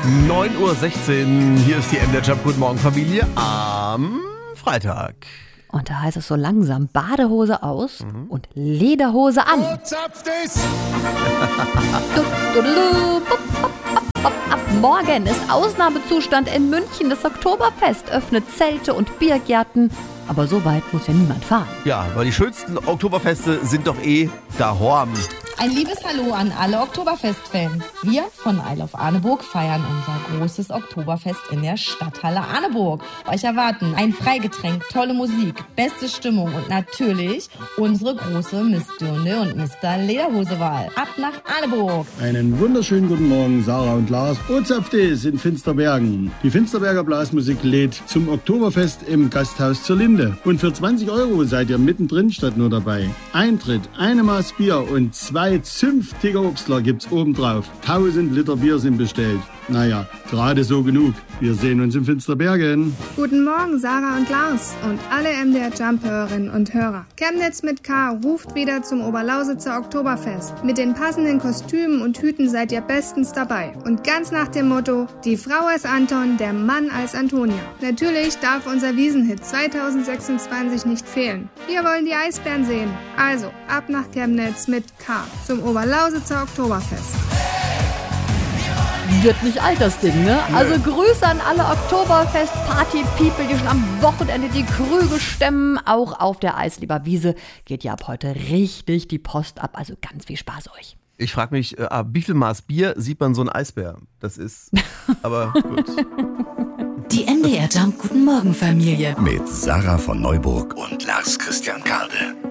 9:16 Uhr, hier ist die MDR Jump. Guten Morgen, Familie, am Freitag. Und da heißt es so langsam Badehose aus und Lederhose an. Ab morgen ist Ausnahmezustand in München. Das Oktoberfest öffnet Zelte und Biergärten. Aber so weit muss ja niemand fahren. Ja, weil die schönsten Oktoberfeste sind doch daheim. Ein liebes Hallo an alle Oktoberfest-Fans. Wir von Isle of Arneburg feiern unser großes Oktoberfest in der Stadthalle Arneburg. Euch erwarten ein Freigetränk, tolle Musik, beste Stimmung und natürlich unsere große Miss Dirndl und Mr. Lederhosewahl. Ab nach Arneburg! Einen wunderschönen guten Morgen, Sarah und Lars. Ozapftes in Finsterbergen. Die Finsterberger Blasmusik lädt zum Oktoberfest im Gasthaus zur Linde. Und für 20 € seid ihr mittendrin statt nur dabei. Eintritt, eine Maß Bier und 2 zünftige Obstler gibt's obendrauf. 1000 Liter Bier sind bestellt. Naja, gerade so genug. Wir sehen uns in Finsterbergen. Guten Morgen, Sarah und Lars und alle MDR Jump-Hörerinnen und Hörer. Chemnitz mit K ruft wieder zum Oberlausitzer Oktoberfest. Mit den passenden Kostümen und Hüten seid ihr bestens dabei. Und ganz nach dem Motto, die Frau als Anton, der Mann als Antonia. Natürlich darf unser Wiesenhit 2026 nicht fehlen. Wir wollen die Eisbären sehen. Also, ab nach Chemnitz mit K zum Oberlausitzer Oktoberfest. Wird nicht alt, das Ding, ne? Also Grüße an alle Oktoberfest-Party-People, die schon am Wochenende die Krüge stemmen. Auch auf der Eislieber Wiese geht ja ab heute richtig die Post ab. Also ganz viel Spaß euch. Ich frage mich, ab wie viel Maß Bier sieht man so einen Eisbär? Das ist, aber gut. Die MDR Jump Guten Morgen Familie. Mit Sarah von Neuburg und Lars Christian Karde.